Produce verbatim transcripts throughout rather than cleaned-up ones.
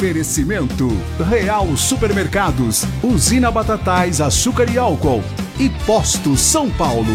Oferecimento Real Supermercados, Usina Batatais, Açúcar e Álcool e Posto São Paulo.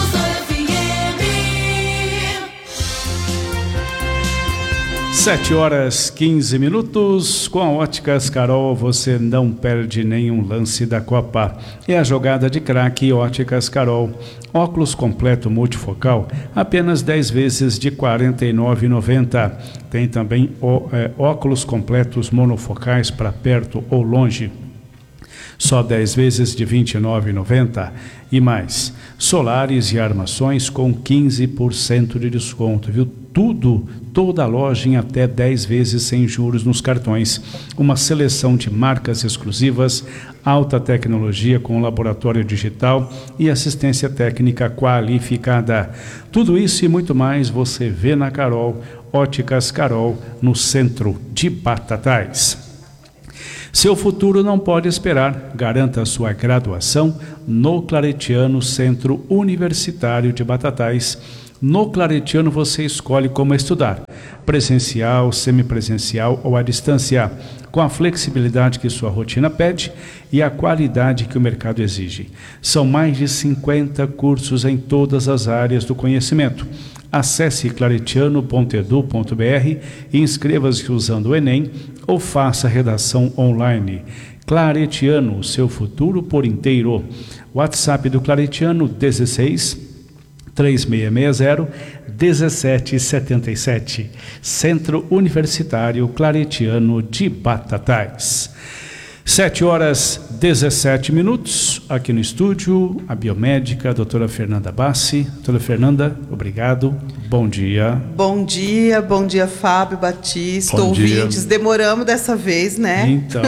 Sete horas, quinze minutos. Com a Óticas Carol, você não perde nenhum lance da Copa. É a jogada de craque Óticas Carol. Óculos completo multifocal, apenas dez vezes de quarenta e nove reais e noventa centavos. Tem também ó, é, óculos completos monofocais para perto ou longe, só dez vezes de vinte e nove reais e noventa centavos. E mais, solares e armações com quinze por cento de desconto, viu? Tudo, toda a loja em até dez vezes sem juros nos cartões. Uma seleção de marcas exclusivas, alta tecnologia com laboratório digital e assistência técnica qualificada. Tudo isso e muito mais você vê na Carol, Óticas Carol, no centro de Batatais. Seu futuro não pode esperar. Garanta sua graduação no Claretiano Centro Universitário de Batatais. No Claretiano você escolhe como estudar, presencial, semipresencial ou à distância, com a flexibilidade que sua rotina pede e a qualidade que o mercado exige. São mais de cinquenta cursos em todas as áreas do conhecimento. Acesse claretiano ponto edu ponto br e inscreva-se usando o Enem ou faça redação online. Claretiano, seu futuro por inteiro. WhatsApp do Claretiano dezesseis, três seis seis zero, um sete sete sete. Centro Universitário Claretiano de Batatais. Sete horas, dezessete minutos, aqui no estúdio, a biomédica, a doutora Fernanda Bassi. Doutora Fernanda, obrigado, bom dia. Bom dia, bom dia, Fábio Batista, bom ouvintes, dia. Demoramos dessa vez, né? Então,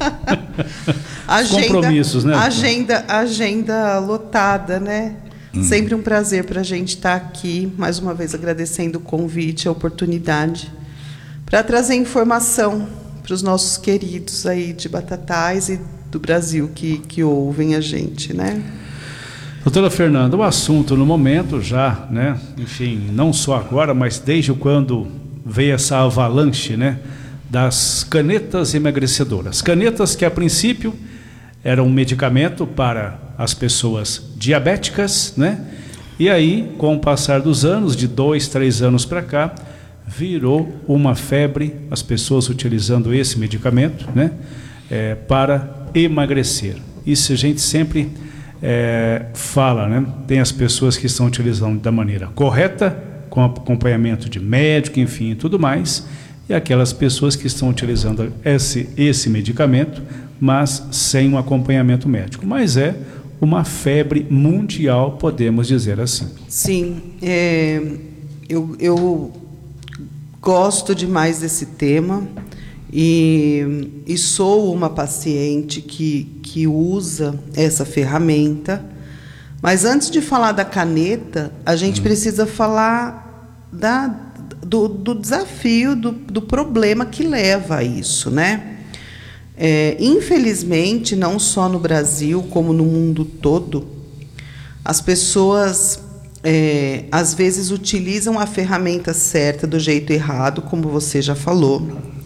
agenda, compromissos, né? Agenda, agenda lotada, né? Hum. Sempre um prazer para a gente estar aqui, mais uma vez agradecendo o convite, a oportunidade, para trazer informação para os nossos queridos aí de Batatais e do Brasil que, que ouvem a gente, né? Doutora Fernanda, o assunto no momento já, né? Enfim, não só agora, mas desde quando veio essa avalanche, né? Das canetas emagrecedoras. Canetas que a princípio eram um medicamento para as pessoas diabéticas, né? E aí, com o passar dos anos, de dois, três anos para cá, virou uma febre, as pessoas utilizando esse medicamento, né, é, para emagrecer. Isso a gente sempre é, fala, né? Tem as pessoas que estão utilizando da maneira correta, com acompanhamento de médico, enfim, e tudo mais, e aquelas pessoas que estão utilizando esse, esse medicamento, mas sem um acompanhamento médico. Mas é uma febre mundial, podemos dizer assim. Sim, é, eu... eu... gosto demais desse tema e, e sou uma paciente que, que usa essa ferramenta. Mas antes de falar da caneta, a gente hum. precisa falar da, do, do desafio, do, do problema que leva a isso, né? É, infelizmente, não só no Brasil, como no mundo todo, as pessoas... É, às vezes utilizam a ferramenta certa do jeito errado, como você já falou.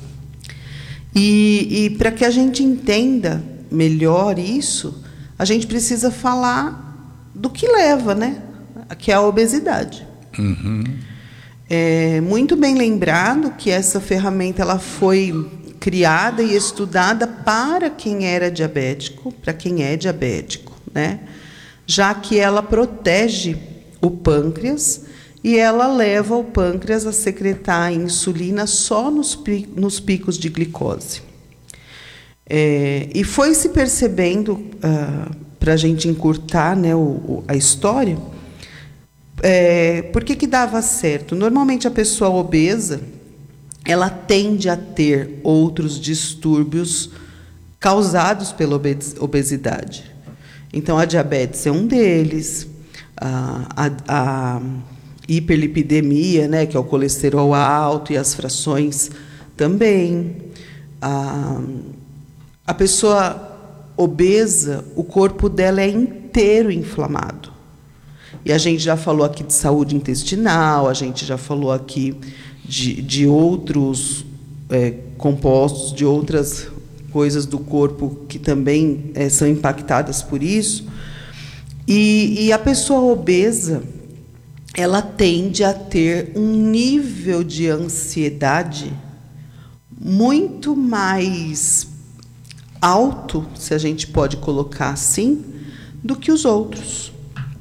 E, e para que a gente entenda melhor isso, a gente precisa falar do que leva, né? Que é a obesidade. Uhum. É muito bem lembrado que essa ferramenta ela foi criada e estudada para quem era diabético, para quem é diabético, né? Já que ela protege o pâncreas e ela leva o pâncreas a secretar a insulina só nos, nos picos de glicose. É, e foi se percebendo, uh, para a gente encurtar, né, o, o, a história, é, por que que dava certo? Normalmente a pessoa obesa, ela tende a ter outros distúrbios causados pela obesidade. Então a diabetes é um deles, A, a, a hiperlipidemia, né, que é o colesterol alto e as frações também. A, a pessoa obesa, o corpo dela é inteiro inflamado. E a gente já falou aqui de saúde intestinal, a gente já falou aqui de, de outros é, compostos de outras coisas do corpo que também é, são impactadas por isso. E, e a pessoa obesa, ela tende a ter um nível de ansiedade muito mais alto, se a gente pode colocar assim, do que os outros.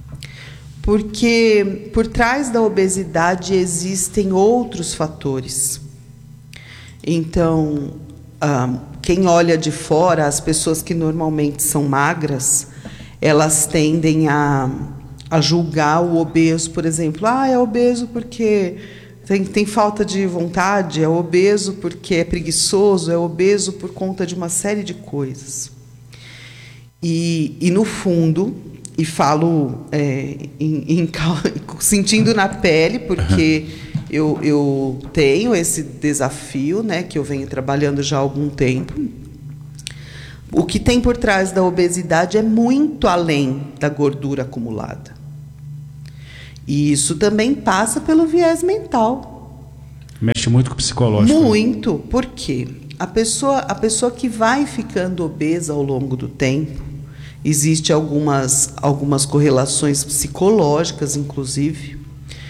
Porque por trás da obesidade existem outros fatores. Então, ah, quem olha de fora, as pessoas que normalmente são magras, elas tendem a, a julgar o obeso, por exemplo. Ah, é obeso porque tem, tem falta de vontade, é obeso porque é preguiçoso, é obeso por conta de uma série de coisas. E, e no fundo, e falo é, em, em, sentindo na pele, porque eu, eu tenho esse desafio, né, que eu venho trabalhando já há algum tempo. O que tem por trás da obesidade é muito além da gordura acumulada. E isso também passa pelo viés mental. Mexe muito com o psicológico. Muito. Né? Por quê? A pessoa, a pessoa que vai ficando obesa ao longo do tempo, existem algumas, algumas correlações psicológicas, inclusive.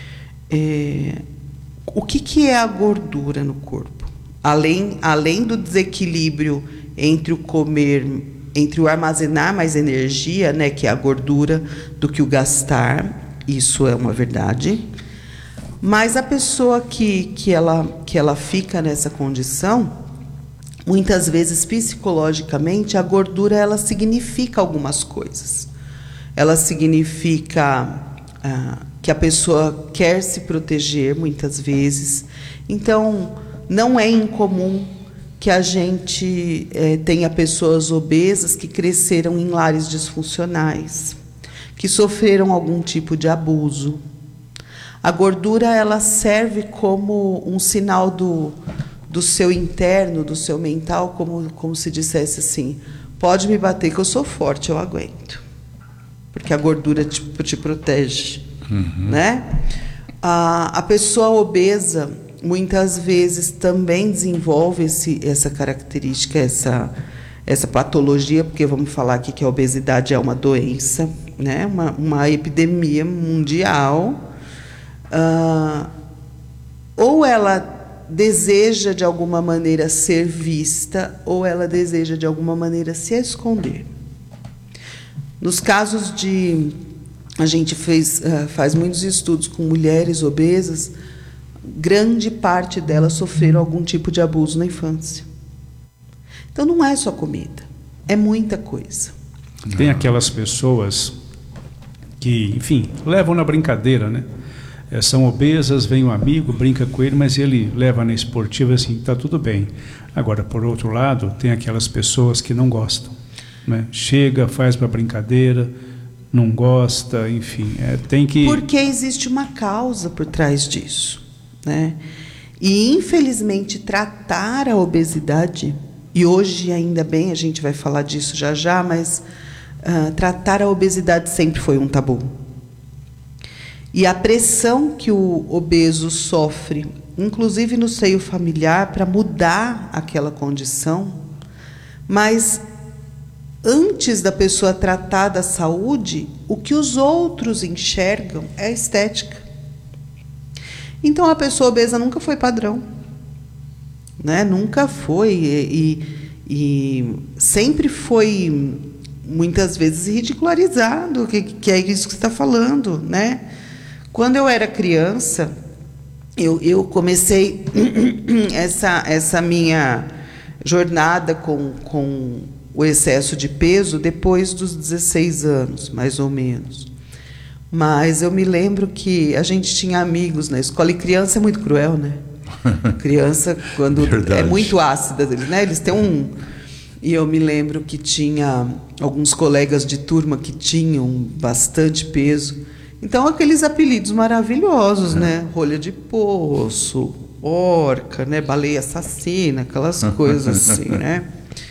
É, o que, que é a gordura no corpo? Além, além do desequilíbrio entre o comer, entre o armazenar mais energia, né, que é a gordura, do que o gastar, isso é uma verdade. Mas a pessoa que, que, ela, que ela fica nessa condição, muitas vezes psicologicamente, a gordura ela significa algumas coisas. Ela significa ah, que a pessoa quer se proteger, muitas vezes. Então, não é incomum que a gente eh, tenha pessoas obesas que cresceram em lares disfuncionais, que sofreram algum tipo de abuso. A gordura ela serve como um sinal do, do seu interno, do seu mental, como, como se dissesse assim, pode me bater que eu sou forte, eu aguento. Porque a gordura te, te protege. Uhum. Né? A, a pessoa obesa, muitas vezes, também desenvolve esse, essa característica, essa, essa patologia, porque vamos falar aqui que a obesidade é uma doença, né? uma, uma epidemia mundial. Uh, ou ela deseja, de alguma maneira, ser vista, ou ela deseja, de alguma maneira, se esconder. Nos casos de... A gente fez, uh, faz muitos estudos com mulheres obesas, grande parte delas sofreram algum tipo de abuso na infância. Então, não é só comida, é muita coisa. Tem aquelas pessoas que, enfim, levam na brincadeira, né? É, são obesas, vem um amigo, brinca com ele, mas ele leva na esportiva assim, está tudo bem. Agora, por outro lado, tem aquelas pessoas que não gostam, né? Chega, faz uma brincadeira, não gosta, enfim, é, tem que... Porque existe uma causa por trás disso, né? E, infelizmente, tratar a obesidade, e hoje, ainda bem, a gente vai falar disso já já, mas uh, tratar a obesidade sempre foi um tabu. E a pressão que o obeso sofre, inclusive no seio familiar, para mudar aquela condição, mas antes da pessoa tratar da saúde, o que os outros enxergam é a estética. Então, a pessoa obesa nunca foi padrão, né? Nunca foi, e, e sempre foi, muitas vezes, ridicularizado, que, que é isso que você está falando, né? Quando eu era criança, eu, eu comecei essa, essa minha jornada com, com o excesso de peso depois dos dezesseis anos, mais ou menos. Mas eu me lembro que a gente tinha amigos na escola, e criança é muito cruel, né? Criança, quando Verdade. é muito ácida, né? Eles têm um... E eu me lembro que tinha alguns colegas de turma que tinham bastante peso. Então, aqueles apelidos maravilhosos, é. né? Rolha de poço, orca, né? Baleia assassina, aquelas coisas assim, né?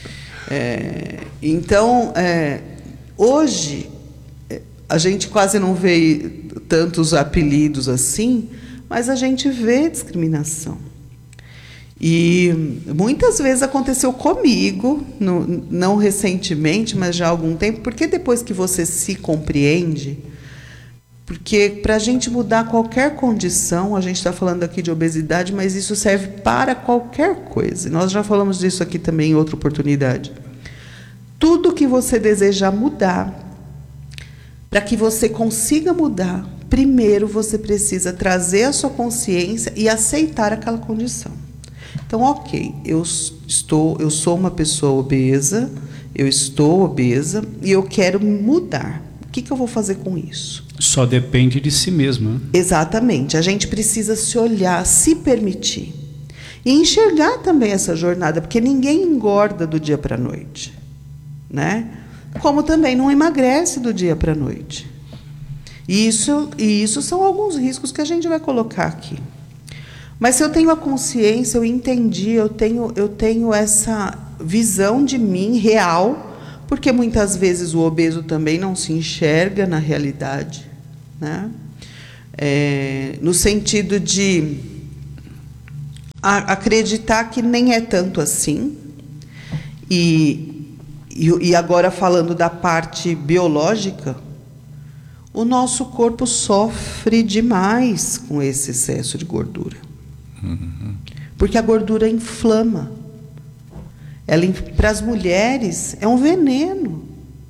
É, então, é, hoje, a gente quase não vê tantos apelidos assim, mas a gente vê discriminação. E muitas vezes aconteceu comigo, no, não recentemente, mas já há algum tempo, porque depois que você se compreende, porque para a gente mudar qualquer condição, a gente está falando aqui de obesidade, mas isso serve para qualquer coisa. Nós já falamos disso aqui também em outra oportunidade. Tudo que você desejar mudar, para que você consiga mudar, primeiro você precisa trazer a sua consciência e aceitar aquela condição. Então, ok, eu estou, eu sou uma pessoa obesa, eu estou obesa e eu quero mudar. O que, que eu vou fazer com isso? Só depende de si mesmo, né? Exatamente. A gente precisa se olhar, se permitir. E enxergar também essa jornada, porque ninguém engorda do dia para a noite, né? Como também não emagrece do dia para a noite. E isso, e isso são alguns riscos que a gente vai colocar aqui. Mas se eu tenho a consciência, eu entendi, eu tenho, eu tenho essa visão de mim real, porque muitas vezes o obeso também não se enxerga na realidade, né? É, no sentido de a, acreditar que nem é tanto assim. E, e, e agora falando da parte biológica, o nosso corpo sofre demais com esse excesso de gordura. Uhum. Porque a gordura inflama. Ela, para as mulheres, é um veneno.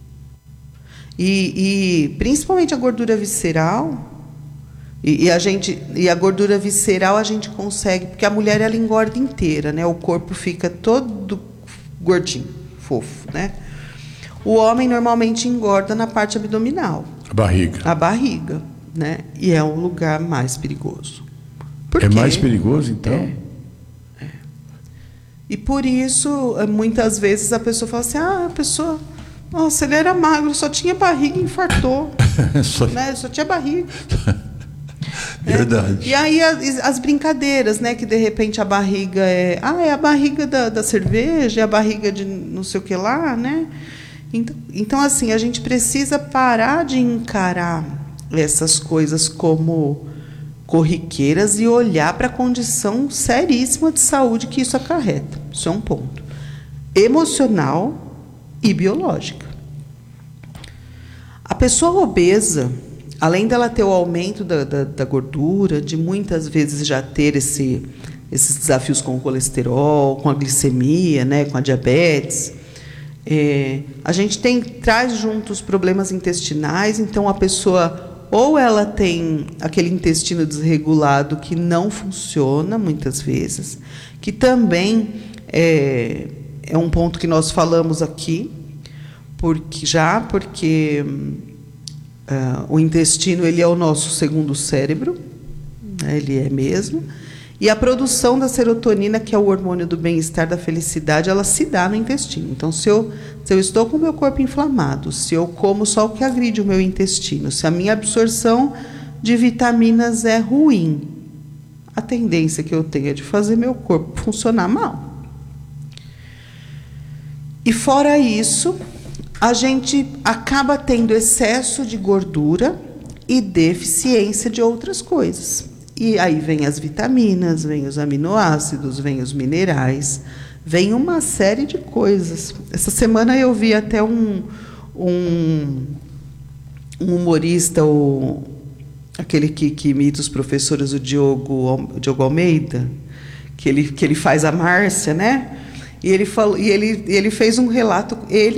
E, e principalmente a gordura visceral, e, e, a gente, e a gordura visceral a gente consegue, porque a mulher ela engorda inteira, né? O corpo fica todo gordinho, fofo, né? O homem normalmente engorda na parte abdominal. A barriga. A barriga, né? E é um lugar mais perigoso. Por É quê? mais perigoso, então? É. É. E por isso, muitas vezes a pessoa fala assim, ah, a pessoa, nossa, ele era magro, só tinha barriga e infartou. só... Né? Só tinha barriga. Verdade. É. E aí as, as brincadeiras, né? Que de repente a barriga é, ah, é a barriga da, da cerveja, é a barriga de não sei o que lá, né? Então, então, assim, a gente precisa parar de encarar essas coisas como corriqueiras e olhar para a condição seríssima de saúde que isso acarreta. Isso é um ponto. Emocional e biológica. A pessoa obesa, além dela ter o aumento da, da, da gordura, de muitas vezes já ter esse, esses desafios com o colesterol, com a glicemia, né, com a diabetes, é, a gente tem, traz junto os problemas intestinais, então a pessoa ou ela tem aquele intestino desregulado que não funciona muitas vezes, que também é, é um ponto que nós falamos aqui, porque, já porque uh, o intestino ele é o nosso segundo cérebro, né, ele é mesmo, e a produção da serotonina, que é o hormônio do bem-estar, da felicidade, ela se dá no intestino. Então, se eu, se eu estou com o meu corpo inflamado, se eu como só o que agride o meu intestino, se a minha absorção de vitaminas é ruim, a tendência que eu tenho é de fazer meu corpo funcionar mal. E fora isso, a gente acaba tendo excesso de gordura e deficiência de outras coisas. E aí vem as vitaminas, vem os aminoácidos, vem os minerais, vem uma série de coisas. Essa semana eu vi até um, um, um humorista, o, aquele que, que imita os professores, o Diogo, o Diogo Almeida, que ele, que ele faz a Márcia, né? E ele, falou, e ele, ele fez um relato, ele